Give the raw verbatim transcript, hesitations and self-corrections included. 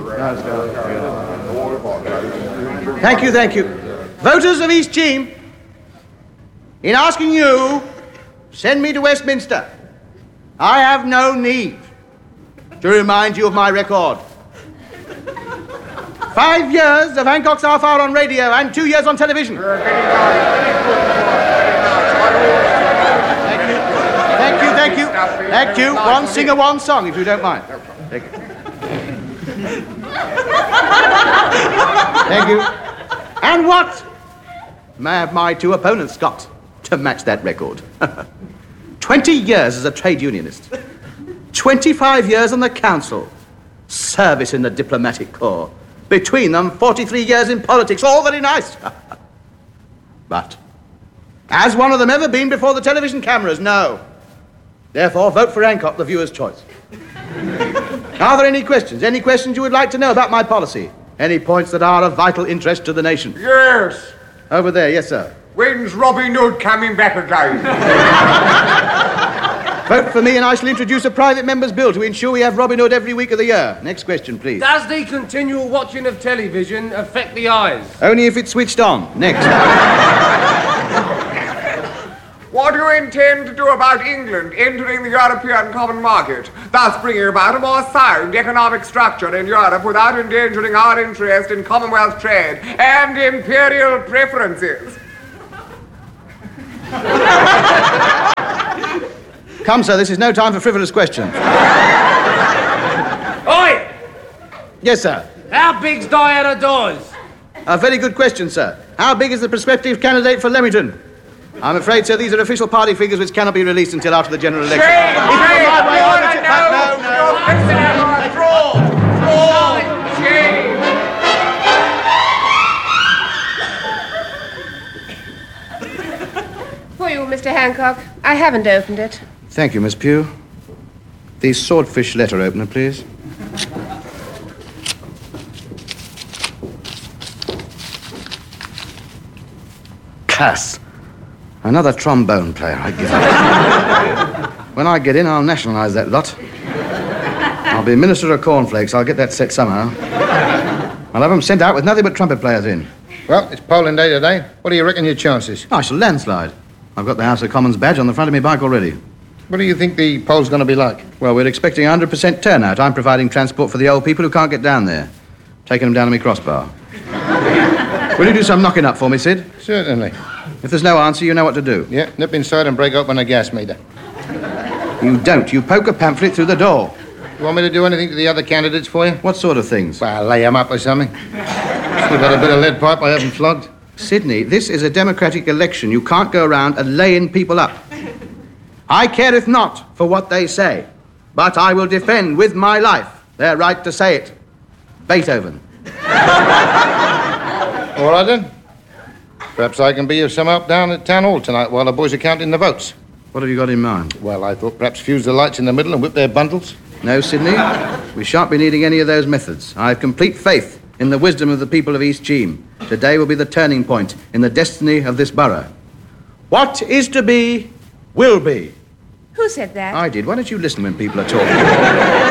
Thank you, thank you. Voters of East Cheam, in asking you to send me to Westminster, I have no need to remind you of my record. Five years of Hancock's Half Hour on radio and two years on television. Thank you, thank you, thank you. Thank you. One singer, one song, if you don't mind. Thank you. Thank you. And what may have my two opponents got to match that record? Twenty years as a trade unionist. Twenty-five years on the council. Service in the diplomatic corps. Between them, forty-three years in politics. All very nice. But has one of them ever been before the television cameras? No. Therefore, vote for Hancock, the viewer's choice. Are there any questions? Any questions you would like to know about my policy? Any points that are of vital interest to the nation? Yes. Over there, yes, sir. When's Robin Hood coming back again? Vote for me and I shall introduce a private member's bill to ensure we have Robin Hood every week of the year. Next question, please. Does the continual watching of television affect the eyes? Only if it's switched on. Next. What do you intend to do about England entering the European common market, thus bringing about a more sound economic structure in Europe without endangering our interest in Commonwealth trade and imperial preferences? Come, sir, this is no time for frivolous questions. Oi! Yes, sir. How big's Diana Dawes? A very good question, sir. How big is the prospective candidate for Leamington? I'm afraid, sir, these are official party figures which cannot be released until after the general election. Shame! Shame! No, no, no! Fraud! Fraud! Shame! For you, Mister Hancock. I haven't opened it. Thank you, Miss Pugh. The swordfish letter opener, please. Cass. Another trombone player, I give up. When I get in, I'll nationalise that lot. I'll be Minister of Cornflakes. I'll get that set somehow. I'll have them sent out with nothing but trumpet players in. Well, it's polling day today. What do you reckon your chances? I shall landslide. I've got the House of Commons badge on the front of my bike already. What do you think the poll's going to be like? Well, we're expecting one hundred percent turnout. I'm providing transport for the old people who can't get down there. Taking them down to my crossbar. Will you do some knocking up for me, Sid? Certainly. If there's no answer, you know what to do. Yeah, nip inside and break open a gas meter. You don't. You poke a pamphlet through the door. You want me to do anything to the other candidates for you? What sort of things? Well, lay them up or something. Still got a bit of lead pipe I haven't flogged. Sidney, this is a democratic election. You can't go around and laying people up. I careth not for what they say, but I will defend with my life their right to say it. Beethoven. All right, then. Perhaps I can be of some help down at Town Hall tonight while the boys are counting the votes. What have you got in mind? Well, I thought perhaps fuse the lights in the middle and whip their bundles. No, Sidney. We shan't be needing any of those methods. I have complete faith in the wisdom of the people of East Cheam. Today will be the turning point in the destiny of this borough. What is to be, will be. Who said that? I did. Why don't you listen when people are talking?